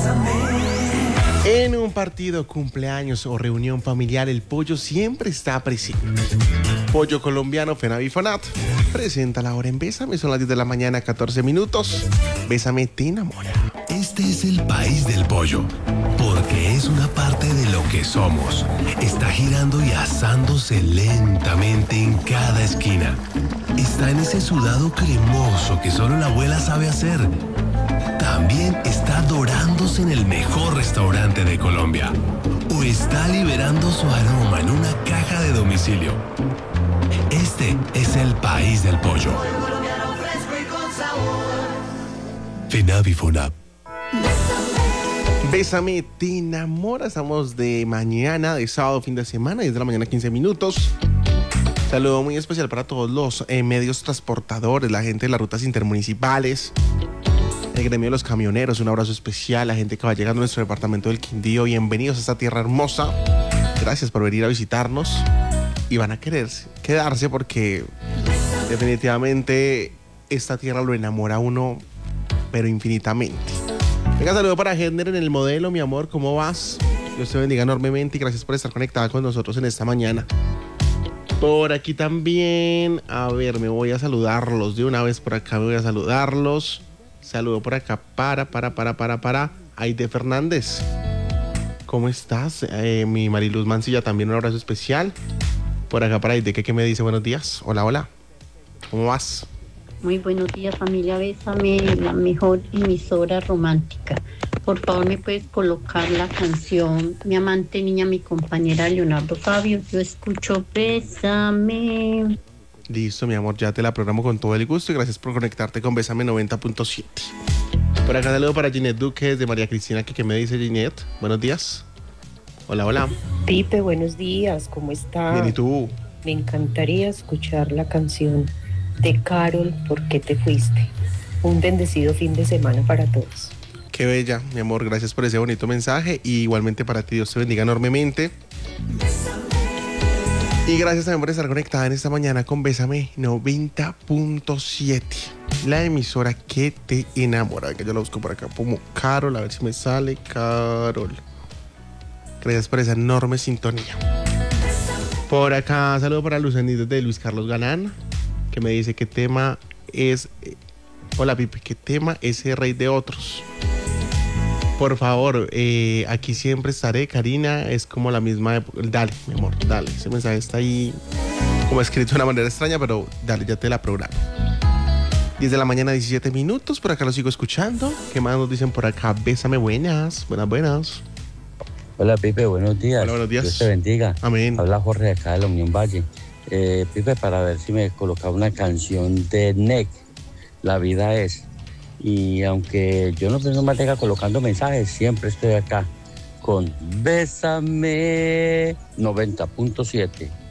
En un partido, cumpleaños o reunión familiar, el pollo siempre está presente. Pollo colombiano Fenavifonat presenta la hora en Bésame. Son las 10 de la mañana, 14 minutos. Bésame te enamora. Este es el país del pollo, porque es una parte de lo que somos. Está girando y asándose lentamente en cada esquina. Está en ese sudado cremoso que solo la abuela sabe hacer. También está dorándose en el mejor restaurante de Colombia. O está liberando su aroma en una caja de domicilio. Este es el país del pollo. Fenavifonab. Bésame te enamora. Estamos de mañana, de sábado, fin de semana, 10 de la mañana, 15 minutos. Saludo muy especial para todos los medios transportadores, la gente de las rutas intermunicipales, el gremio de los camioneros. Un abrazo especial a la gente que va llegando a nuestro departamento del Quindío. Bienvenidos a esta tierra hermosa. Gracias por venir a visitarnos. Y van a querer quedarse porque definitivamente esta tierra lo enamora a uno, pero infinitamente. Venga, saludo para Gender en el modelo, mi amor, ¿cómo vas? Dios te bendiga enormemente y gracias por estar conectada con nosotros en esta mañana. Por aquí también, a ver, me voy a saludarlos de una vez. Por acá me voy a saludarlos. Saludo por acá para Aide Fernández. ¿Cómo estás? Mi Mariluz Mancilla, también un abrazo especial. Por acá para Aide, ¿qué me dice? Buenos días. Hola. ¿Cómo vas? Muy buenos días, familia Bésame, la mejor emisora romántica. Por favor, ¿me puedes colocar la canción Mi amante niña, mi compañera Leonardo Fabio? Yo escucho Bésame. Listo, mi amor, ya te la programo con todo el gusto y gracias por conectarte con Bésame 90.7. Por acá saludo para Ginette Duque de María Cristina, ¿qué me dice Ginette? Buenos días. Hola. Pipe, buenos días, ¿cómo está? Bien, ¿y tú? Me encantaría escuchar la canción de Karol, ¿Por qué te fuiste? Un bendecido fin de semana para todos. Qué bella, mi amor, gracias por ese bonito mensaje y igualmente para ti, Dios te bendiga enormemente. Y gracias también por estar conectada en esta mañana con Bésame 90.7, la emisora que te enamora. Venga, yo la busco por acá como Karol, a ver si me sale Karol. Gracias por esa enorme sintonía. Por acá, saludo para Lucenito de Luis Carlos Galán, que me dice qué tema es... Hola Pipe, ¿qué tema es el rey de otros? Por favor, aquí siempre estaré. Karina, es como la misma... Dale, mi amor, dale. Ese mensaje está ahí como escrito de una manera extraña, pero dale, ya te la programo. 10 de la mañana, 17 minutos. Por acá lo sigo escuchando. ¿Qué más nos dicen por acá? Bésame, buenas. Hola Pipe, buenos días. Hola, buenos días. Dios te bendiga. Amén. Habla Jorge de acá de la Unión Valle. Pipe, para ver si me colocaba una canción de NEC, La vida es. Y aunque yo no me mantenga colocando mensajes, siempre estoy acá con Bésame 90.7.